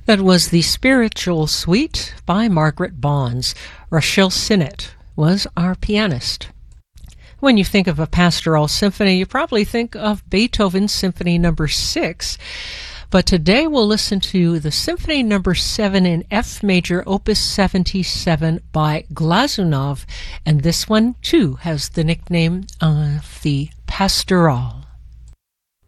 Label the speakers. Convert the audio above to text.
Speaker 1: That was the Spiritual Suite by Margaret Bonds. Rachel Sinnett was our pianist. When you think of a pastoral symphony, you probably think of Beethoven's Symphony No. 6. But today we'll listen to the Symphony No. 7 in F major, Opus 77 by Glazunov. And this one, too, has the nickname of the Pastoral.